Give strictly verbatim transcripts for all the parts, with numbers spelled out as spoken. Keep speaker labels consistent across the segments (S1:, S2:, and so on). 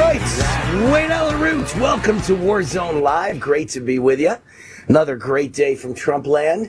S1: right, Wayne Allen Roots, welcome to Warzone Live. Great to be with you. Another great day from Trump land.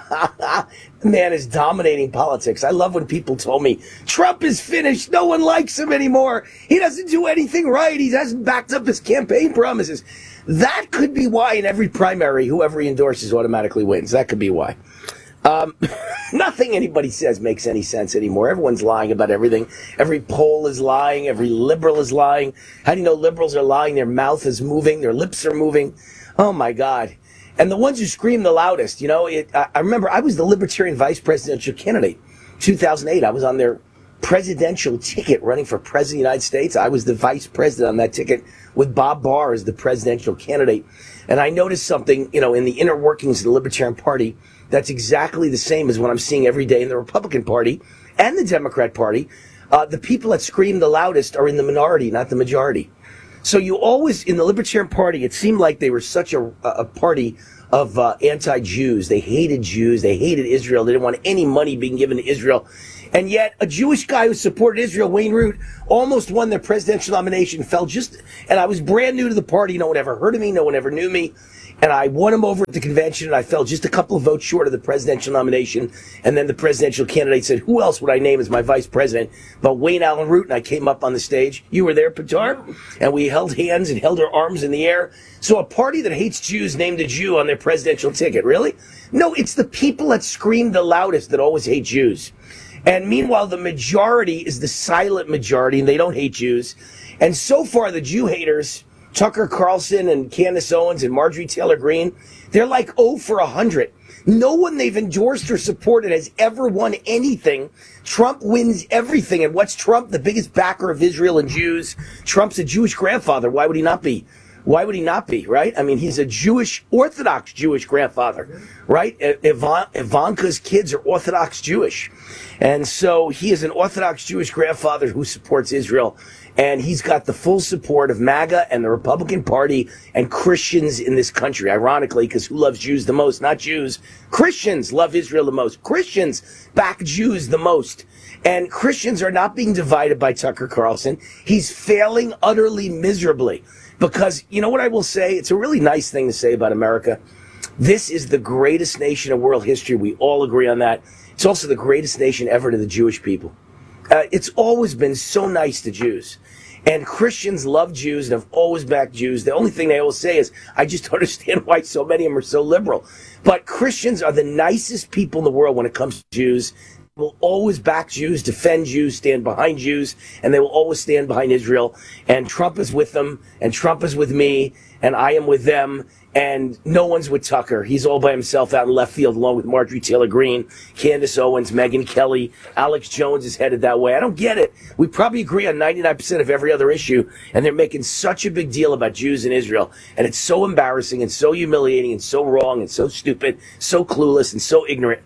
S1: The man is dominating politics. I love when people told me, Trump is finished, no one likes him anymore. He doesn't do anything right. He hasn't backed up his campaign promises. That could be why in every primary, whoever he endorses automatically wins. That could be why. Um, nothing anybody says makes any sense anymore. Everyone's lying about everything. Every poll is lying. Every liberal is lying. How do you know liberals are lying? Their mouth is moving. Their lips are moving. Oh, my God. And the ones who scream the loudest, you know, it, I, I remember I was the Libertarian vice presidential candidate. two thousand eight, I was on their presidential ticket running for president of the United States. I was the vice president on that ticket with Bob Barr as the presidential candidate. And I noticed something, you know, in the inner workings of the Libertarian Party that's exactly the same as what I'm seeing every day in the Republican Party and the Democrat Party. Uh, the people that scream the loudest are in the minority, not the majority. So you always, in the Libertarian Party, it seemed like they were such a, a party of uh, anti-Jews. They hated Jews. They hated Israel. They didn't want any money being given to Israel. And yet, a Jewish guy who supported Israel, Wayne Root, almost won their presidential nomination, fell just, and I was brand new to the party. No one ever heard of me. No one ever knew me. And I won him over at the convention, and I fell just a couple of votes short of the presidential nomination. And then the presidential candidate said, who else would I name as my vice president but Wayne Allen Root? And I came up on the stage. You were there, Pitar? And we held hands and held our arms in the air. So a party that hates Jews named a Jew on their presidential ticket. Really? No, it's the people that scream the loudest that always hate Jews. And meanwhile, the majority is the silent majority, and they don't hate Jews. And so far, the Jew haters, Tucker Carlson and Candace Owens and Marjorie Taylor Greene, they're like oh for one hundred. No one they've endorsed or supported has ever won anything. Trump wins everything. And what's Trump? The biggest backer of Israel and Jews. Trump's a Jewish grandfather. Why would he not be? Why would he not be, right? I mean, he's a Jewish, Orthodox Jewish grandfather, right? Ivan, Ivanka's kids are Orthodox Jewish. And so he is an Orthodox Jewish grandfather who supports Israel. And he's got the full support of MAGA and the Republican Party and Christians in this country, ironically, because who loves Jews the most? Not Jews. Christians love Israel the most. Christians back Jews the most. And Christians are not being divided by Tucker Carlson. He's failing utterly miserably. Because, you know what I will say? It's a really nice thing to say about America. This is the greatest nation in world history. We all agree on that. It's also the greatest nation ever to the Jewish people. Uh, it's always been so nice to Jews. And Christians love Jews and have always backed Jews. The only thing they always say is, I just don't understand why so many of them are so liberal. But Christians are the nicest people in the world when it comes to Jews. Will always back Jews, defend Jews, stand behind Jews, and they will always stand behind Israel. And Trump is with them, and Trump is with me, and I am with them, and no one's with Tucker. He's all by himself out in left field, along with Marjorie Taylor Greene, Candace Owens, Megyn Kelly. Alex Jones is headed that way. I don't get it. We probably agree on ninety-nine percent of every other issue, and they're making such a big deal about Jews in Israel. And it's so embarrassing and so humiliating and so wrong and so stupid, so clueless and so ignorant.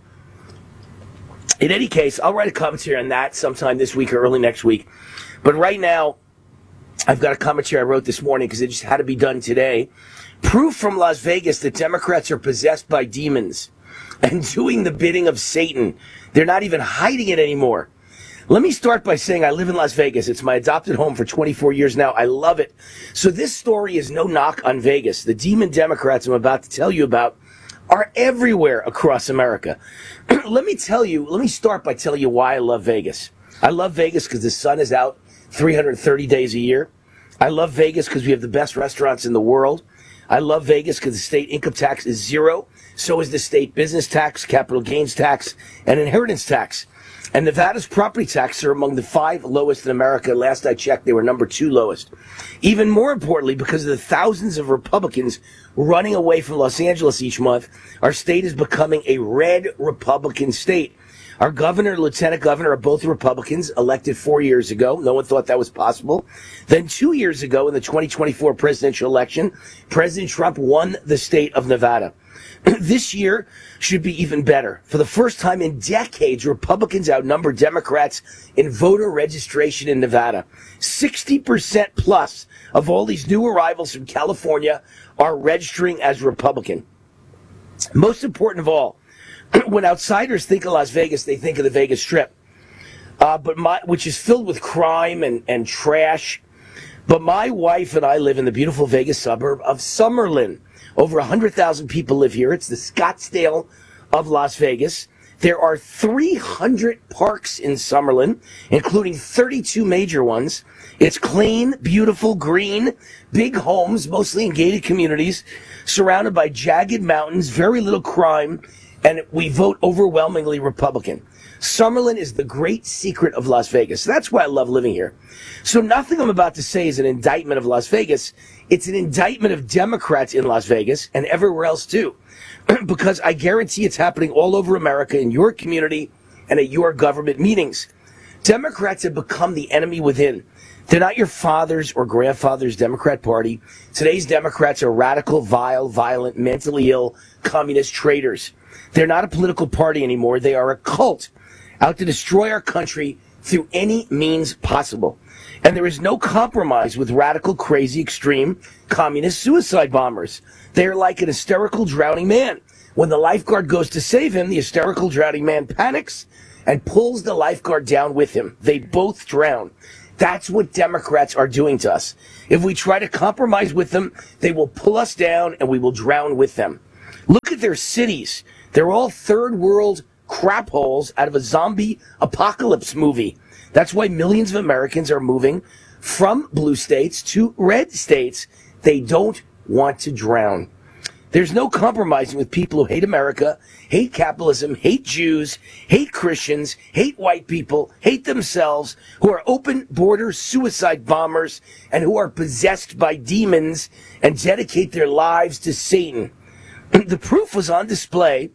S1: In any case, I'll write a commentary on that sometime this week or early next week. But right now, I've got a commentary I wrote this morning because it just had to be done today. Proof from Las Vegas that Democrats are possessed by demons and doing the bidding of Satan. They're not even hiding it anymore. Let me start by saying I live in Las Vegas. It's my adopted home for twenty-four years now. I love it. So this story is no knock on Vegas. The demon Democrats I'm about to tell you about are everywhere across America. Let me tell you, let me start by telling you why I love Vegas. I love Vegas because the sun is out three hundred thirty days a year. I love Vegas because we have the best restaurants in the world. I love Vegas because the state income tax is zero. So is the state business tax, capital gains tax, and inheritance tax. And Nevada's property taxes are among the five lowest in America. Last I checked, they were number two lowest. Even more importantly, because of the thousands of Republicans running away from Los Angeles each month, our state is becoming a red Republican state. Our governor and lieutenant governor are both Republicans, elected four years ago. No one thought that was possible. Then two years ago, in the twenty twenty-four presidential election, President Trump won the state of Nevada. This year should be even better. For the first time in decades, Republicans outnumber Democrats in voter registration in Nevada. sixty percent plus of all these new arrivals from California are registering as Republican. Most important of all, when outsiders think of Las Vegas, they think of the Vegas Strip, uh, but my, which is filled with crime and, and trash. But my wife and I live in the beautiful Vegas suburb of Summerlin. Over one hundred thousand people live here. It's the Scottsdale of Las Vegas. There are three hundred parks in Summerlin, including thirty-two major ones. It's clean, beautiful, green, big homes, mostly in gated communities, surrounded by jagged mountains, very little crime, and we vote overwhelmingly Republican. Summerlin is the great secret of Las Vegas. That's why I love living here. So nothing I'm about to say is an indictment of Las Vegas. It's an indictment of Democrats in Las Vegas and everywhere else too. Because I guarantee it's happening all over America, in your community and at your government meetings. Democrats have become the enemy within. They're not your father's or grandfather's Democrat Party. Today's Democrats are radical, vile, violent, mentally ill, communist traitors. They're not a political party anymore. They are a cult out to destroy our country through any means possible. And there is no compromise with radical, crazy, extreme, communist suicide bombers. They are like an hysterical drowning man. When the lifeguard goes to save him, the hysterical drowning man panics and pulls the lifeguard down with him. They both drown. That's what Democrats are doing to us. If we try to compromise with them, they will pull us down and we will drown with them. Look at their cities. They're all third world crap holes out of a zombie apocalypse movie. That's why millions of Americans are moving from blue states to red states. They don't want to drown. There's no compromising with people who hate America, hate capitalism, hate Jews, hate Christians, hate white people, hate themselves, who are open border suicide bombers and who are possessed by demons and dedicate their lives to Satan. The proof was on display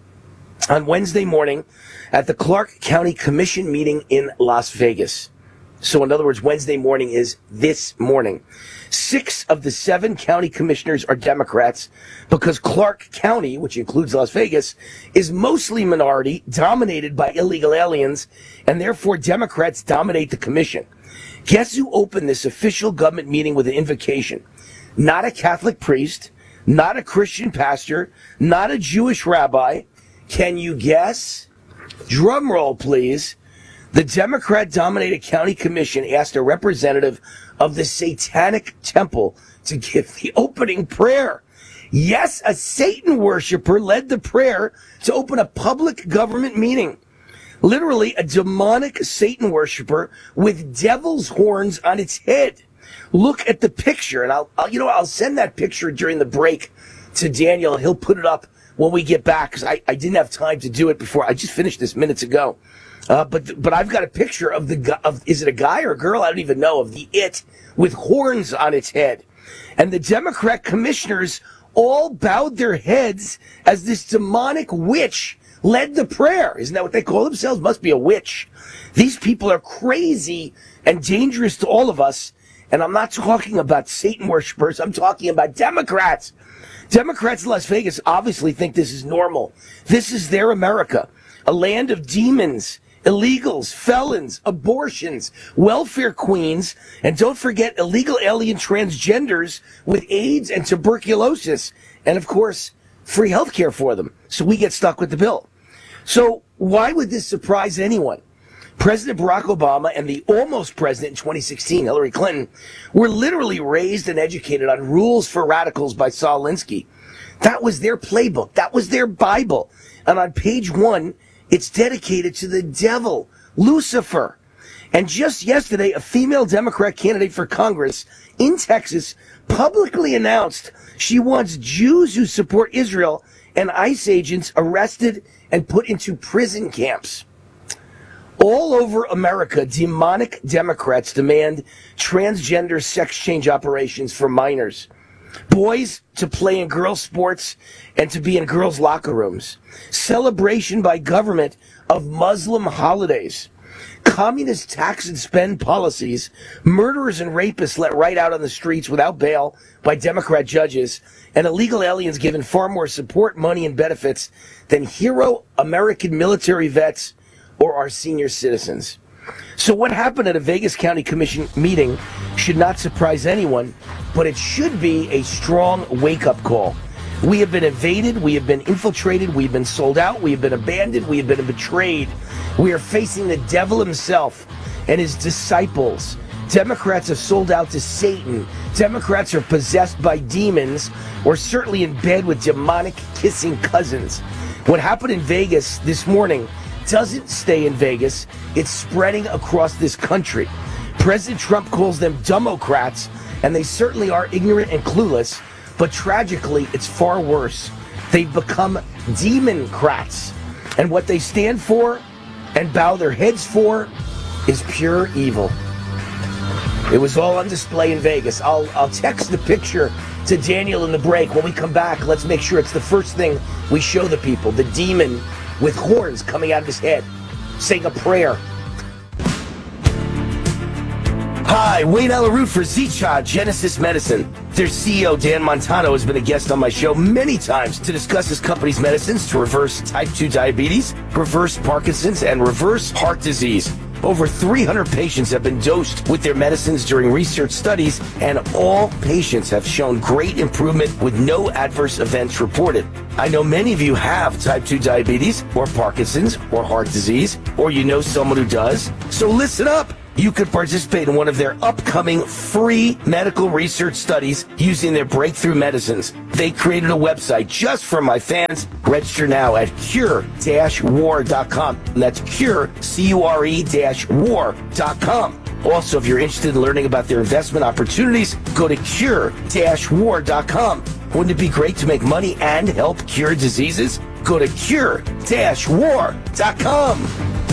S1: on Wednesday morning at the Clark County Commission meeting in Las Vegas. So in other words, Wednesday morning is this morning. Six of the seven county commissioners are Democrats because Clark County, which includes Las Vegas, is mostly minority, dominated by illegal aliens, and therefore Democrats dominate the commission. Guess who opened this official government meeting with an invocation? Not a Catholic priest, not a Christian pastor, not a Jewish rabbi. Can you guess? Drum roll, please. The Democrat-dominated county commission asked a representative of the Satanic Temple to give the opening prayer. Yes, a Satan worshiper led the prayer to open a public government meeting. Literally, a demonic Satan worshiper with devil's horns on its head. Look at the picture, and I'll, I'll you know, I'll send that picture during the break to Daniel, and he'll put it up when we get back, because I, I didn't have time to do it before. I just finished this minutes ago. Uh, but but I've got a picture of the gu- of is it a guy or a girl? I don't even know, of the it with horns on its head. And the Democrat commissioners all bowed their heads as this demonic witch led the prayer. Isn't that what they call themselves? Must be a witch. These people are crazy and dangerous to all of us. And I'm not talking about Satan worshipers. I'm talking about Democrats. Democrats in Las Vegas obviously think this is normal. This is their America, a land of demons, illegals, felons, abortions, welfare queens, and don't forget illegal alien transgenders with AIDS and tuberculosis, and of course, free health care for them. So we get stuck with the bill. So why would this surprise anyone? President Barack Obama and the almost president in twenty sixteen, Hillary Clinton, were literally raised and educated on Rules for Radicals by Saul Alinsky. That was their playbook. That was their Bible. And on page one, it's dedicated to the devil, Lucifer. And just yesterday, a female Democrat candidate for Congress in Texas publicly announced she wants Jews who support Israel and ICE agents arrested and put into prison camps. All over America, demonic Democrats demand transgender sex change operations for minors. Boys to play in girls' sports and to be in girls' locker rooms. Celebration by government of Muslim holidays. Communist tax and spend policies. Murderers and rapists let right out on the streets without bail by Democrat judges. And illegal aliens given far more support, money, and benefits than hero American military vets or our senior citizens. So what happened at a Vegas County Commission meeting should not surprise anyone, but it should be a strong wake-up call. We have been invaded, we have been infiltrated, we have been sold out, we have been abandoned, we have been betrayed. We are facing the devil himself and his disciples, Democrats have sold out to Satan. Democrats are possessed by demons, or certainly in bed with demonic kissing cousins. What happened in Vegas this morning doesn't stay in Vegas. It's spreading across this country. President Trump calls them Democrats, and they certainly are ignorant and clueless. But tragically, it's far worse. They've become Democrats. And what they stand for and bow their heads for is pure evil. It was all on display in Vegas. I'll I'll text the picture to Daniel in the break. When we come back, let's make sure it's the first thing we show the people. The demon with horns coming out of his head, saying a prayer. Hi, Wayne Allyn Root for Zcha Genesis Medicine. Their C E O, Dan Montano, has been a guest on my show many times to discuss his company's medicines to reverse type two diabetes, reverse Parkinson's, and reverse heart disease. Over three hundred patients have been dosed with their medicines during research studies, and all patients have shown great improvement with no adverse events reported. I know many of you have type two diabetes, or Parkinson's, or heart disease, or you know someone who does. So listen up. You could participate in one of their upcoming free medical research studies using their breakthrough medicines. They created a website just for my fans. Register now at cure dash war dot com. That's cure, C U R E dash war dot com. Also, if you're interested in learning about their investment opportunities, go to cure dash war dot com. Wouldn't it be great to make money and help cure diseases? Go to cure dash war dot com.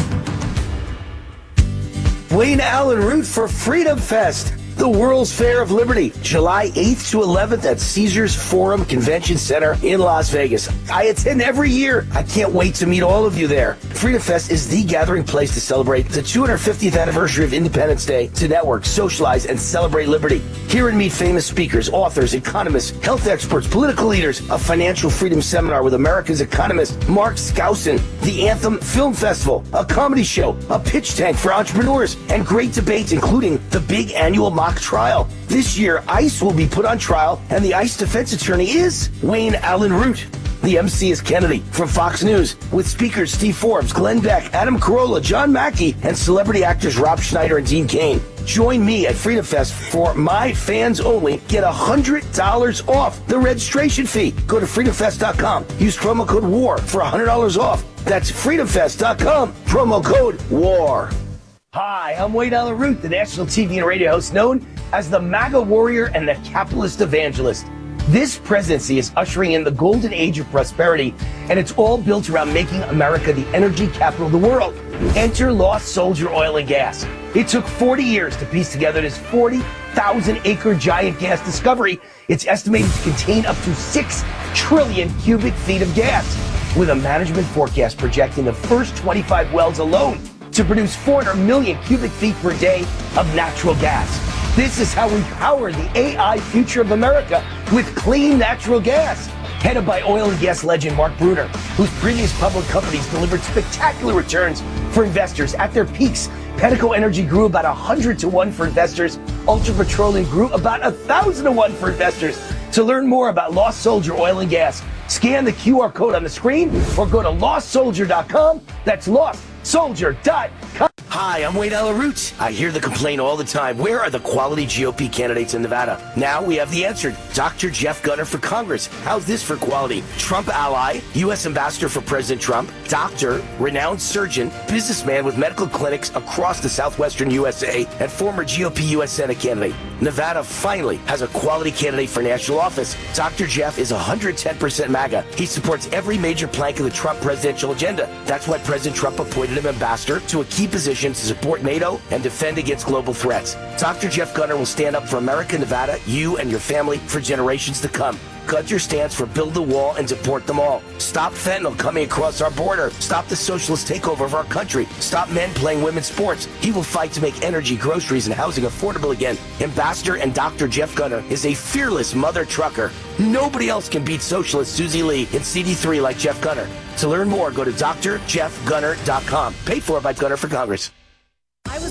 S1: Wayne Allyn Root for Freedom Fest, the World's Fair of Liberty, July eighth to eleventh at Caesars Forum Convention Center in Las Vegas. I attend every year. I can't wait to meet all of you there. Freedom Fest is the gathering place to celebrate the two hundred fiftieth anniversary of Independence Day, to network, socialize, and celebrate liberty. Hear and meet famous speakers, authors, economists, health experts, political leaders, a financial freedom seminar with America's economist Mark Skousen, the Anthem Film Festival, a comedy show, a pitch tank for entrepreneurs, and great debates, including the big annual mock trial. This year, ICE will be put on trial, and the ICE defense attorney is Wayne Allyn Root. The M C is Kennedy from Fox News, with speakers Steve Forbes, Glenn Beck, Adam Carolla, John Mackey, and celebrity actors Rob Schneider and Dean Cain. Join me at Freedom Fest for my fans only. Get one hundred dollars off the registration fee. Go to freedom fest dot com. Use promo code WAR for one hundred dollars off. That's freedom fest dot com. Promo code WAR. Hi, I'm Wayne Allyn Root, the national T V and radio host known as the MAGA warrior and the capitalist evangelist. This presidency is ushering in the golden age of prosperity, and it's all built around making America the energy capital of the world. Enter Lost Soldier Oil and Gas. It took forty years to piece together this forty thousand acre giant gas discovery. It's estimated to contain up to six trillion cubic feet of gas, with a management forecast projecting the first twenty-five wells alone to produce four hundred million cubic feet per day of natural gas. This is how we power the A I future of America, with clean natural gas. Headed by oil and gas legend Mark Brunner, whose previous public companies delivered spectacular returns for investors at their peaks. Pedico Energy grew about one hundred to one for investors. Ultra Petroleum grew about one thousand to one for investors. To learn more about Lost Soldier Oil and Gas, scan the Q R code on the screen or go to lost soldier dot com. That's lost soldier dot com. Hi, I'm Wayne Allyn Root. I hear the complaint all the time. Where are the quality G O P candidates in Nevada? Now we have the answer. Doctor Jeff Gunter for Congress. How's this for quality? Trump ally, U S ambassador for President Trump, doctor, renowned surgeon, businessman with medical clinics across the southwestern U S A, and former G O P U S Senate candidate. Nevada finally has a quality candidate for national office. Doctor Jeff is one hundred ten percent MAGA. He supports every major plank of the Trump presidential agenda. That's why President Trump appointed him ambassador to a key position to support NATO and defend against global threats. Doctor Jeff Gunter will stand up for America, Nevada, you and your family for generations to come. Gunter stands for build the wall and deport them all. Stop fentanyl coming across our border. Stop the socialist takeover of our country. Stop men playing women's sports. He will fight to make energy, groceries, and housing affordable again. Ambassador and Doctor Jeff Gunter is a fearless mother trucker. Nobody else can beat socialist Susie Lee in C D three like Jeff Gunter. To learn more, go to D R jeff gunter dot com. Paid for by Gunter for Congress.
S2: I was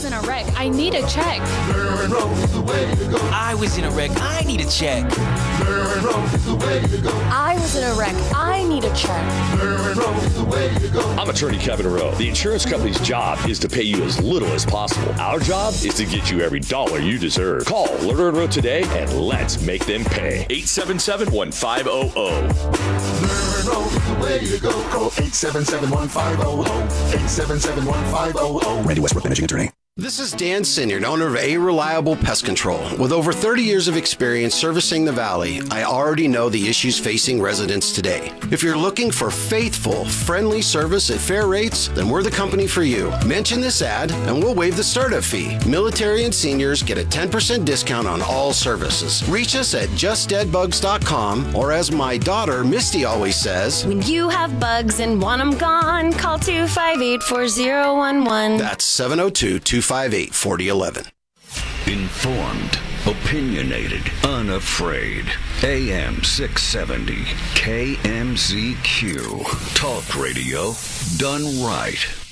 S2: in a wreck. I need a check.
S3: Darren Rose is the way to go.
S4: I was in a wreck. I need a check.
S3: Darren Rose is the way to go.
S2: I was in a wreck. I need a check.
S3: Darren Rose is the way to go.
S5: I'm attorney Kevin Rowe. The insurance company's job is to pay you as little as possible. Our job is to get you every dollar you deserve. Call Lerner and Rowe today and let's make them pay. eight seven seven, one five zero zero.
S3: Darren Rose is the way to go. Call eight seven seven, one five zero zero. eight seven seven, one five zero zero.
S6: Randy Westbrook, managing attorney.
S7: This is Dan Sinyard, owner of A Reliable Pest Control. With over thirty years of experience servicing the Valley, I already know the issues facing residents today. If you're looking for faithful, friendly service at fair rates, then we're the company for you. Mention this ad and we'll waive the startup fee. Military and seniors get a ten percent discount on all services. Reach us at just dead bugs dot com, or as my daughter Misty always says,
S8: when you have bugs and want them gone, call two five eight, four zero one one.
S7: That's seven oh two, two five eight, four oh one one.
S9: Informed, opinionated, unafraid. A M six seventy, K M Z Q. Talk radio done right.